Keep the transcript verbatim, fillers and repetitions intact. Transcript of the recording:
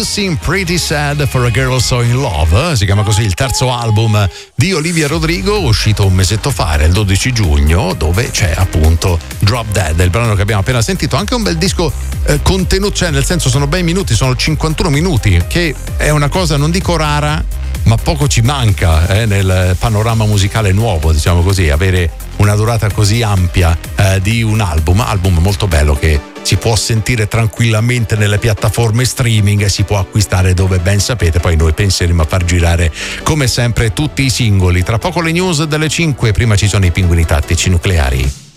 Seem Pretty Sad for a Girl So in Love, si chiama così il terzo album di Olivia Rodrigo, uscito un mesetto fa, il dodici giugno, dove c'è appunto Drop Dead, il brano che abbiamo appena sentito. Anche un bel disco eh, contenuto, cioè nel senso sono bei minuti, sono cinquantuno minuti, che è una cosa non dico rara, ma poco ci manca eh, nel panorama musicale nuovo, diciamo così, avere una durata così ampia eh, di un album, album molto bello che si può sentire tranquillamente nelle piattaforme streaming e si può acquistare dove ben sapete. Poi noi penseremo a far girare come sempre tutti i singoli. Tra poco le news delle cinque, prima ci sono i pinguini tattici nucleari.